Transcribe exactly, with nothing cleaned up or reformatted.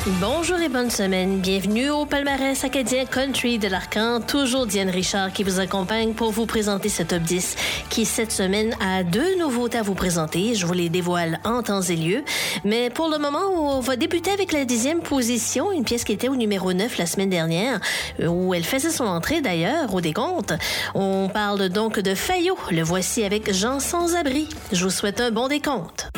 Bonjour et bonne semaine. Bienvenue au palmarès acadien country de l'Arcan. Toujours Diane Richard qui vous accompagne pour vous présenter ce top dix qui, cette semaine, a deux nouveautés à vous présenter. Je vous les dévoile en temps et lieu. Mais pour le moment, on va débuter avec la dixième position, une pièce qui était au numéro neuf la semaine dernière, où elle faisait son entrée d'ailleurs au décompte. On parle donc de Fayot. Le voici avec Jean Sans-Abri. Je vous souhaite un bon décompte.